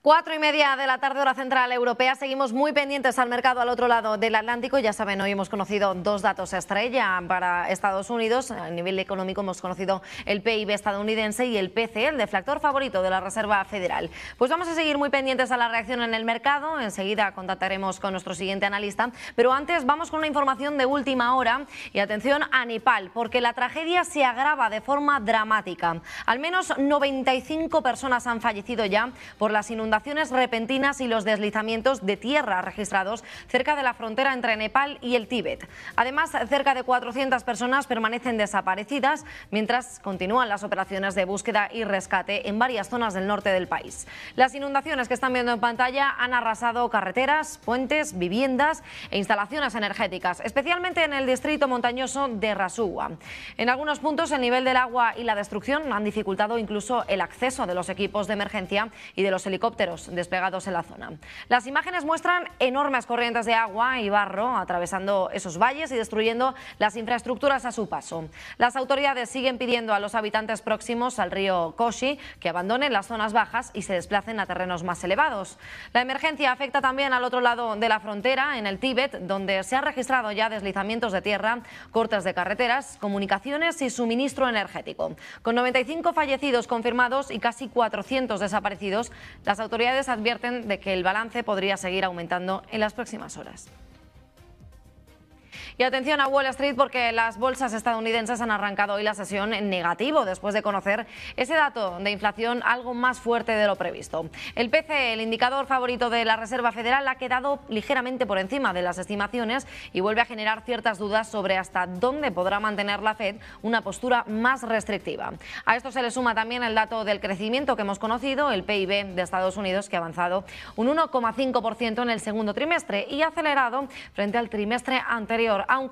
4:30 de la tarde, hora central europea. Seguimos muy pendientes al mercado al otro lado del Atlántico. Ya saben, hoy hemos conocido dos datos estrella para Estados Unidos. A nivel económico hemos conocido el PIB estadounidense y el PCE, el deflactor favorito de la Reserva Federal. Pues vamos a seguir muy pendientes a la reacción en el mercado. Enseguida contactaremos con nuestro siguiente analista. Pero antes vamos con una información de última hora. Y atención a Nepal, porque la tragedia se agrava de forma dramática. Al menos 95 personas han fallecido ya por las inundaciones repentinas y los deslizamientos de tierra registrados cerca de la frontera entre Nepal y el Tíbet. Además, cerca de 400 personas permanecen desaparecidas mientras continúan las operaciones de búsqueda y rescate en varias zonas del norte del país. Las inundaciones que están viendo en pantalla han arrasado carreteras, puentes, viviendas e instalaciones energéticas, especialmente en el distrito montañoso de Rasuwa. En algunos puntos el nivel del agua y la destrucción han dificultado incluso el acceso de los equipos de emergencia y de los helicópteros desplegados en la zona. Las imágenes muestran enormes corrientes de agua y barro atravesando esos valles y destruyendo las infraestructuras a su paso. Las autoridades siguen pidiendo a los habitantes próximos al río Koshi que abandonen las zonas bajas y se desplacen a terrenos más elevados. La emergencia afecta también al otro lado de la frontera, en el Tíbet, donde se han registrado ya deslizamientos de tierra, cortes de carreteras, comunicaciones y suministro energético. Con 95 fallecidos confirmados y casi 400 desaparecidos, las autoridades advierten de que el balance podría seguir aumentando en las próximas horas. Y atención a Wall Street, porque las bolsas estadounidenses han arrancado hoy la sesión en negativo después de conocer ese dato de inflación algo más fuerte de lo previsto. El PCE, el indicador favorito de la Reserva Federal, ha quedado ligeramente por encima de las estimaciones y vuelve a generar ciertas dudas sobre hasta dónde podrá mantener la Fed una postura más restrictiva. A esto se le suma también el dato del crecimiento que hemos conocido, el PIB de Estados Unidos, que ha avanzado un 1,5% en el segundo trimestre y ha acelerado frente al trimestre anterior.